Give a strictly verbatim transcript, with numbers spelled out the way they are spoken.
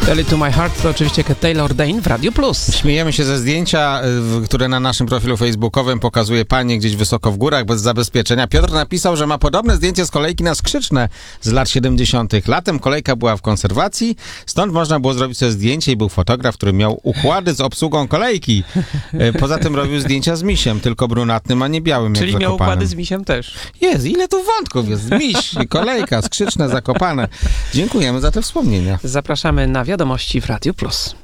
Belly to My Heart to oczywiście Taylor Dayne w Radio Plus. Śmiejemy się ze zdjęcia, które na naszym profilu facebookowym pokazuje panie gdzieś wysoko w górach bez zabezpieczenia. Piotr napisał, że ma podobne zdjęcie z kolejki na Skrzyczne z lat siedemdziesiątych. Latem kolejka była w konserwacji, stąd można było zrobić sobie zdjęcie i był fotograf, który miał układy z obsługą kolejki. Poza tym robił zdjęcia z misiem, tylko brunatnym, a nie białym. Czyli jak miał Zakopanem. układy z misiem też. Jest, ile tu wątków jest. Miś, kolejka, Skrzyczne, Zakopane. Dziękujemy za te wspomnienia. Zapraszamy na wiadomości w Radio Plus.